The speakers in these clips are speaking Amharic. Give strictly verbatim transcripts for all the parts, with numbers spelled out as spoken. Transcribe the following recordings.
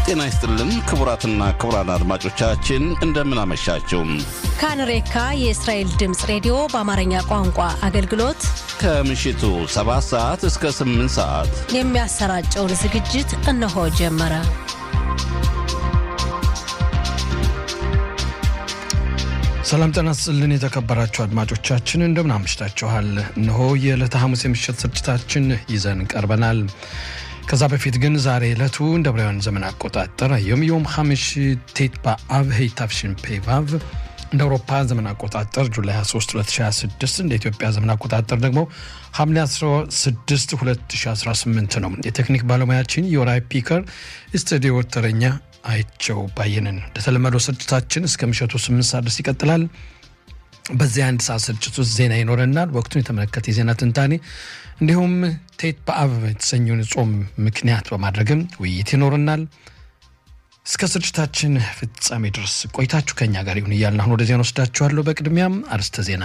ጤና ይስጥልን ክቡራትና ክቡራን አድማጮቻችን እንደምን አመሻችሁ። ካንሬካ የእስራኤል ድምጽ ሬዲዮ በአማርኛ ቋንቋ አገልግሎት ከምሽቱ ሰባት ሰዓት እስከ ስምንት ሰዓት የሚያሰራጨውን ዝግጅት እነሆ ጀመረ። ሰላም ጤና ይስጥልን የተከበራችሁ አድማጮቻችን እንደምን አመሽታችኋል። እነሆ የዕለተ ሐሙስ የምሽት ስርጭታችን ይዘን ቀርበናል። ከዛ በፊት ግን ዛሬ ዕለቱ እንደ ዕብራውያን ዘመን አቆጣጠር ዮም ዮም ሐምሽ ቴት በአብ ሄይታፍሽን ፔቫቭ እንደ አውሮፓ ዘመን አቆጣጠር ጁላይ ሃያ ሶስት ሁለት ሺህ ሃያ ስድስት እንደ ኢትዮጵያ ዘመን አቆጣጠር ደግሞ ሐምሌ አስራ ስድስት ሁለት ሺህ አስራ ስምንት ነው። የቴክኒክ ባለሙያችን ዮራይ ፒከር፣ ስቱዲዮ ተረኛ አይቸው ባየነን። እንደተለመደው ስርጭታችን እስከ ምሽቱ ስምንት ሰዓት ድረስ ይቀጥላል። በዚህ አንድ ሰዓት ስርጭት ውስጥ ዜና ይኖረናል። ወቅቱን የተመለከተ የዜና ትንታኔ እንዲሁም ቴት በአብ የተሰኘውን ጾም ምክንያት በማድረግም ውይይት ይኖረናል። እስከ ስርጭታችን ፍጻሜ ድረስ ቆይታችሁ ከኛ ጋር ይሁን እያልን አሁን ወደ ዜና ወስዳችኋለሁ። በቅድሚያም አርዕስተ ዜና።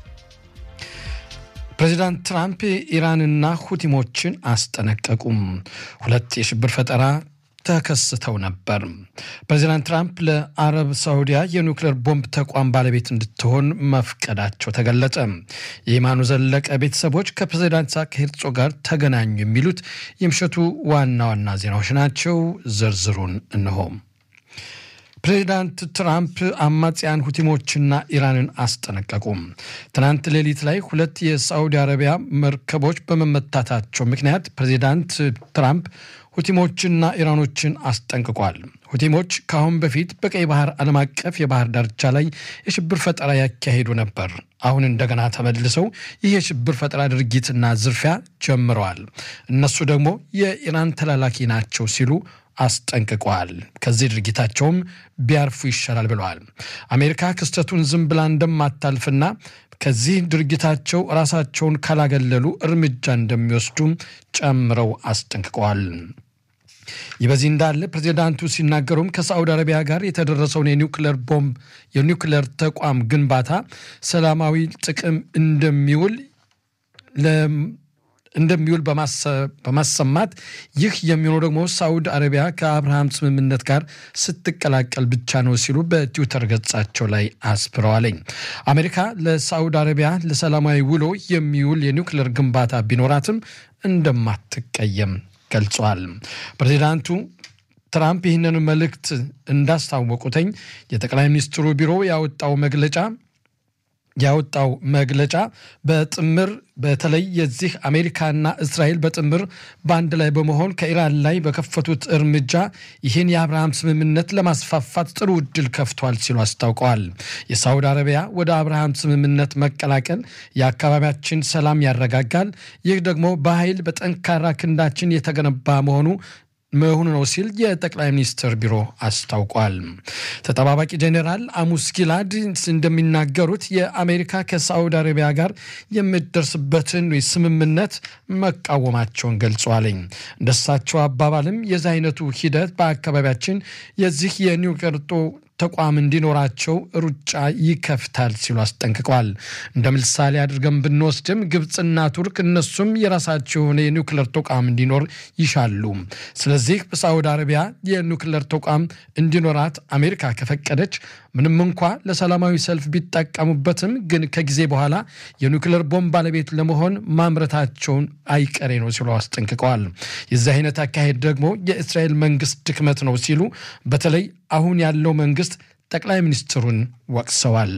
ፕሬዚዳንት ትራምፕ ኢራንና ሁቲሞችን አስጠነቀቁም። ሁለት የሽብር ፈጠራ ተከስተው ነበር። ፕሬዚዳንት ትራምፕ ለአረብ ሳዑዲያ የኒውክሌር ቦምብ ተቋም ባለቤት እንድትሆን መፍቀዳቸው ተገለጸ። የኢማኑ ዘለቀ ቤተሰቦች ከፕሬዚዳንት ኢሳቅ ሄርዞግ ጋር ተገናኙ የሚሉት የምሽቱ ዋና ዋና ዜናዎች ናቸው። ዝርዝሩን እነሆ። ፕሬዚዳንት ትራምፕ አማጽያን ሁቲሞችና ኢራንን አስጠነቀቁ። ትናንት ሌሊት ላይ ሁለት የሳዑዲ አረቢያ መርከቦች በመመታታቸው ምክንያት ፕሬዚዳንት ትራምፕ ሁቲሞችና ኢራኖችን አስጠንቅቋል። ሁቲሞች ከአሁን በፊት በቀይ ባህር ዓለም አቀፍ የባህር ዳርቻ ላይ የሽብር ፈጠራ ያካሄዱ ነበር። አሁን እንደገና ተመልሰው ይህ የሽብር ፈጠራ ድርጊትና ዝርፊያ ጀምረዋል። እነሱ ደግሞ የኢራን ተላላኪ ናቸው ሲሉ አስጠንቅቀዋል። ከዚህ ድርጊታቸውም ቢያርፉ ይሻላል ብለዋል። አሜሪካ ክስተቱን ዝም ብላ እንደማታልፍና ከዚህ ድርጊታቸው ራሳቸውን ካላገለሉ እርምጃ እንደሚወስዱ ጨምረው አስጠንቅቀዋል። ይህ በዚህ እንዳለ ፕሬዚዳንቱ ሲናገሩም ከሳዑዲ አረቢያ ጋር የተደረሰውን የኒውክሌር ቦምብ የኒውክሌር ተቋም ግንባታ ሰላማዊ ጥቅም እንደሚውል እንደሚውል በማሰማት ይህ የሚሆነው ደግሞ ሳዑዲ አረቢያ ከአብርሃም ስምምነት ጋር ስትቀላቀል ብቻ ነው ሲሉ በትዊተር ገጻቸው ላይ አስፍረዋል። አሜሪካ ለሳዑዲ አረቢያ ለሰላማዊ ውሎ የሚውል የኒውክሌር ግንባታ ቢኖራትም እንደማትቀየም ገልጸዋል። ፕሬዚዳንቱ ትራምፕ ይህንን መልእክት እንዳስታወቁተኝ የጠቅላይ ሚኒስትሩ ቢሮ ያወጣው መግለጫ ያወጣው መግለጫ በጥምር በተለይ የዚህ አሜሪካና እስራኤል በጥምር ባንድ ላይ በመሆን ከኢራን ላይ በከፈቱት እርምጃ ይህን የአብርሃም ስምምነት ለማስፋፋት ጥሩ እድል ከፍቷል ሲሉ አስታውቀዋል። የሳዑዲ አረቢያ ወደ አብርሃም ስምምነት መቀላቀል የአካባቢያችን ሰላም ያረጋጋል። ይህ ደግሞ በኃይል በጠንካራ ክንዳችን የተገነባ መሆኑ መሆኑ ነው ሲል የጠቅላይ ሚኒስትር ቢሮ አስታውቋል። ተጠባባቂ ጄኔራል አሙስ ጊላድ እንደሚናገሩት የአሜሪካ ከሳዑዲ አረቢያ ጋር የምትደርስበትን ስምምነት መቃወማቸውን ገልጸዋል። እንደሳቸው አባባልም የዚህ አይነቱ ሂደት በአካባቢያችን የዚህ የኒውክሌር ተቋም እንዲኖራቸው ሩጫ ይከፍታል ሲሉ አስጠንቅቀዋል። እንደ ምሳሌ አድርገን ብንወስድም ግብጽና ቱርክ እነሱም የራሳቸው የሆነ የኒውክሌር ተቋም እንዲኖር ይሻሉ። ስለዚህ በሳዑዲ አረቢያ የኒውክሌር ተቋም እንዲኖራት አሜሪካ ከፈቀደች ምንም እንኳ ለሰላማዊ ሰልፍ ቢጠቀሙበትም ግን ከጊዜ በኋላ የኒውክሌር ቦምብ ባለቤት ለመሆን ማምረታቸውን አይቀሬ ነው ሲሉ አስጠንቅቀዋል። የዚህ አይነት አካሄድ ደግሞ የእስራኤል መንግስት ድክመት ነው ሲሉ በተለይ አሁን ያለው መንግስት ጠቅላይ ሚኒስትሩን ወቅሰዋል።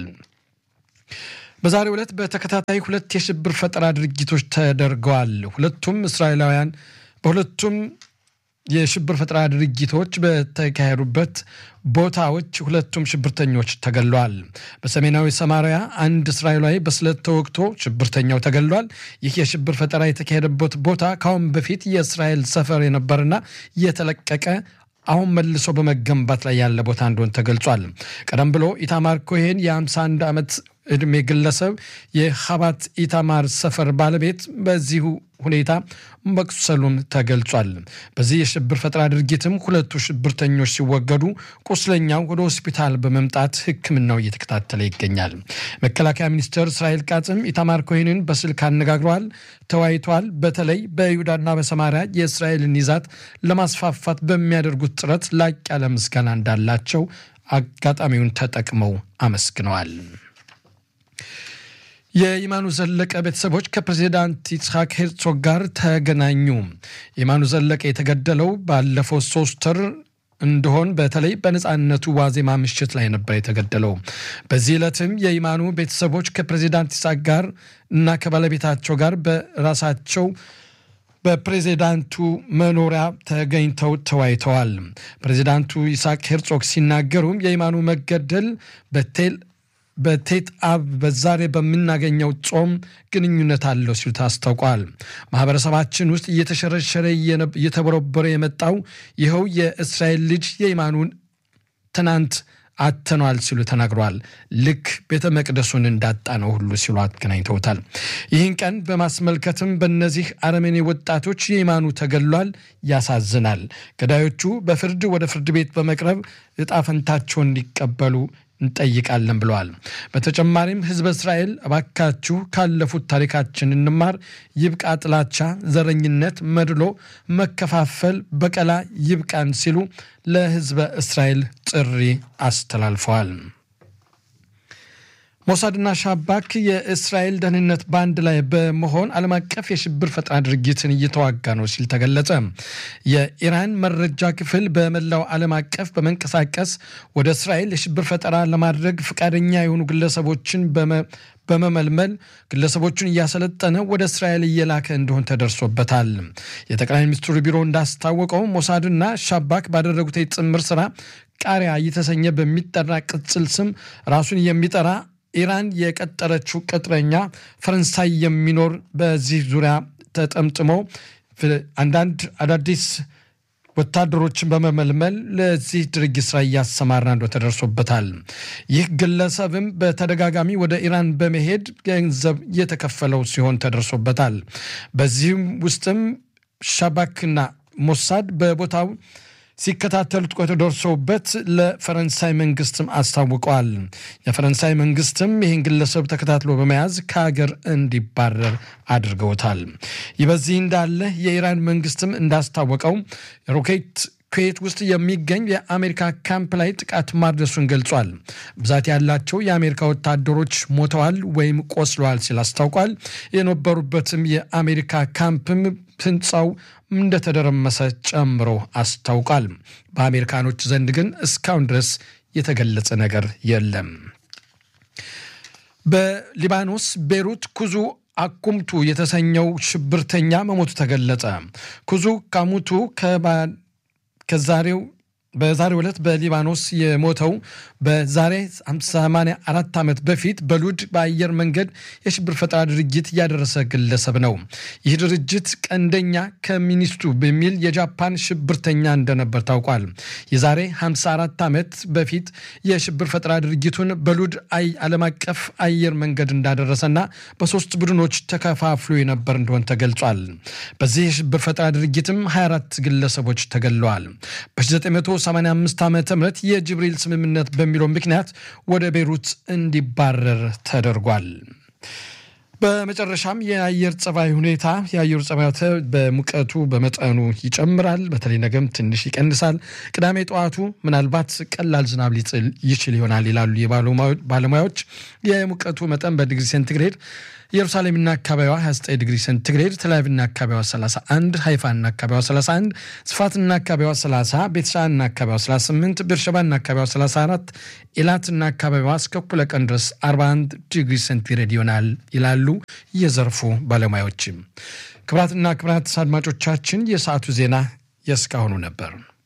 በዛሬው ዕለት በተከታታይ ሁለት የሽብር ፈጠራ ድርጊቶች ተደርገዋል። ሁለቱም እስራኤላውያን በሁለቱም የሽብር ፈጠራ ድርጊቶች በተካሄዱበት ቦታዎች ሁለቱም ሽብርተኞች ተገለዋል። በሰሜናዊ ሰማሪያ አንድ እስራኤላዊ በስለት ተወግቶ ሽብርተኛው ተገለዋል። ይህ የሽብር ፈጠራ የተካሄደበት ቦታ ካሁን በፊት የእስራኤል ሰፈር የነበረና የተለቀቀ አሁን መልሶ በመገንባት ላይ ያለ ቦታ እንደሆነ ተገልጿል። ቀደም ብሎ ኢታማር ኮሄን የ51 ዓመት እድሜ ግለሰብ የኻባት ኢታማር ሰፈር ባለቤት በዚሁ ሁኔታ መቁሰሉም ተገልጿል። በዚህ የሽብር ፈጠራ ድርጊትም ሁለቱ ሽብርተኞች ሲወገዱ ቁስለኛው ወደ ሆስፒታል በመምጣት ሕክምናው እየተከታተለ ይገኛል። መከላከያ ሚኒስትር እስራኤል ካጽም ኢታማር ኮሄንን በስልክ አነጋግረዋል፣ ተወያይተዋል። በተለይ በይሁዳና በሰማሪያ የእስራኤልን ይዛት ለማስፋፋት በሚያደርጉት ጥረት ላቅ ያለ ምስጋና እንዳላቸው አጋጣሚውን ተጠቅመው አመስግነዋል። የኢማኑ ዘለቀ ቤተሰቦች ከፕሬዝዳንት ይስሐቅ ሄርዞግ ጋር ተገናኙ። ኢማኑ ዘለቀ የተገደለው ባለፈው ሶስት ወር እንደሆን በተለይ በነጻነቱ ዋዜማ ምሽት ላይ ነበር የተገደለው። በዚህ ዕለትም የኢማኑ ቤተሰቦች ከፕሬዝዳንት ይስሐቅ ጋር እና ከባለቤታቸው ጋር በራሳቸው በፕሬዝዳንቱ መኖሪያ ተገኝተው ተወያይተዋል። ፕሬዝዳንቱ ይስሐቅ ሄርዞግ ሲናገሩም የኢማኑ መገደል በቴል በቴት አብ በዛሬ በሚናገኘው ጾም ግንኙነት አለው ሲሉ ታስታውቋል። ማህበረሰባችን ውስጥ እየተሸረሸረ እየተበረበረ የመጣው ይኸው የእስራኤል ልጅ የኢማኑን ትናንት አተኗል ሲሉ ተናግሯል። ልክ ቤተ መቅደሱን እንዳጣ ነው ሁሉ ሲሉ አገናኝተውታል። ይህን ቀን በማስመልከትም በእነዚህ አረመኔ ወጣቶች የኢማኑ ተገሏል፣ ያሳዝናል። ገዳዮቹ በፍርድ ወደ ፍርድ ቤት በመቅረብ ዕጣ ፈንታቸውን እንዲቀበሉ እንጠይቃለን ብለዋል። በተጨማሪም ህዝበ እስራኤል እባካችሁ ካለፉት ታሪካችን እንማር፣ ይብቃ ጥላቻ፣ ዘረኝነት፣ መድሎ፣ መከፋፈል፣ በቀላ ይብቃን ሲሉ ለህዝበ እስራኤል ጥሪ አስተላልፈዋል። ሞሳድና ሻባክ የእስራኤል ደህንነት ባንድ ላይ በመሆን ዓለም አቀፍ የሽብር ፈጠራ ድርጊትን እየተዋጋ ነው ሲል ተገለጸ። የኢራን መረጃ ክፍል በመላው ዓለም አቀፍ በመንቀሳቀስ ወደ እስራኤል የሽብር ፈጠራ ለማድረግ ፈቃደኛ የሆኑ ግለሰቦችን በመመልመል ግለሰቦችን እያሰለጠነ ወደ እስራኤል እየላከ እንደሆነ ተደርሶበታል። የጠቅላይ ሚኒስትሩ ቢሮ እንዳስታወቀው ሞሳድና ሻባክ ባደረጉት የጥምር ስራ ቃሪያ እየተሰኘ በሚጠራ ቅጽል ስም ራሱን የሚጠራ ኢራን የቀጠረችው ቅጥረኛ ፈረንሳይ የሚኖር በዚህ ዙሪያ ተጠምጥሞ አንዳንድ አዳዲስ ወታደሮችን በመመልመል ለዚህ ድርጊት ስራ እያሰማራ እንደሆነ ተደርሶበታል። ይህ ግለሰብም በተደጋጋሚ ወደ ኢራን በመሄድ ገንዘብ የተከፈለው ሲሆን ተደርሶበታል። በዚህም ውስጥም ሻባክና ሞሳድ በቦታው ሲከታተሉት ቆይቶ ደርሰውበት ለፈረንሳይ መንግስትም አስታውቀዋል። የፈረንሳይ መንግስትም ይህን ግለሰብ ተከታትሎ በመያዝ ከሀገር እንዲባረር አድርገውታል። ይህ በዚህ እንዳለ የኢራን መንግስትም እንዳስታወቀው ሮኬት ኩዌት ውስጥ የሚገኝ የአሜሪካ ካምፕ ላይ ጥቃት ማድረሱን ገልጿል። ብዛት ያላቸው የአሜሪካ ወታደሮች ሞተዋል ወይም ቆስለዋል ሲል አስታውቋል። የነበሩበትም የአሜሪካ ካምፕም ህንጻው እንደተደረመሰ ጨምሮ አስታውቋል። በአሜሪካኖች ዘንድ ግን እስካሁን ድረስ የተገለጸ ነገር የለም። በሊባኖስ ቤሩት ኩዙ አኩምቱ የተሰኘው ሽብርተኛ መሞቱ ተገለጸ። ኩዙ ካሙቱ ከዛሬው በዛሬው ዕለት በሊባኖስ የሞተው በዛሬ ሰማንያ አራት ዓመት በፊት በሉድ በአየር መንገድ የሽብር ፈጠራ ድርጊት ያደረሰ ግለሰብ ነው። ይህ ድርጅት ቀንደኛ ከሚኒስቱ በሚል የጃፓን ሽብርተኛ እንደነበር ታውቋል። የዛሬ ሃምሳ አራት ዓመት በፊት የሽብር ፈጠራ ድርጊቱን በሉድ አይ ዓለም አቀፍ አየር መንገድ እንዳደረሰና በሶስት ቡድኖች ተከፋፍሎ የነበር እንደሆነ ተገልጿል። በዚህ የሽብር ፈጠራ ድርጊትም ሃያ አራት ግለሰቦች ተገለዋል። በ1985 ዓመተ ምህረት የጅብሪል ስምምነት በሚለው ምክንያት ወደ ቤሩት እንዲባረር ተደርጓል። በመጨረሻም የአየር ጸባይ ሁኔታ የአየር ጸባይ በሙቀቱ በመጠኑ ይጨምራል፣ በተለይ ነገም ትንሽ ይቀንሳል። ቅዳሜ ጠዋቱ ምናልባት ቀላል ዝናብ ሊጥል ይችል ይሆናል ይላሉ የባለሙያዎች። የሙቀቱ መጠን በዲግሪ ሴንቲግሬድ ኢየሩሳሌምና አካባቢዋ ሃያ ዘጠኝ ዲግሪ ሴንቲግሬድ፣ ተላቪቭና አካባቢዋ ሰላሳ አንድ፣ ሃይፋና አካባቢዋ ሰላሳ አንድ፣ ጽፋትና አካባቢዋ ሰላሳ፣ ቤትሻንና አካባቢዋ ሰላሳ ስምንት፣ ቤርሸባና አካባቢዋ ሰላሳ አራት፣ ኢላትና አካባቢዋ እስከ እኩለ ቀን ድረስ አርባ አንድ ዲግሪ ሴንቲግሬድ ይሆናል ይላሉ የዘርፉ ባለሙያዎች። ክቡራትና ክቡራት አድማጮቻችን የሰዓቱ ዜና የእስካሁኑ ነበር።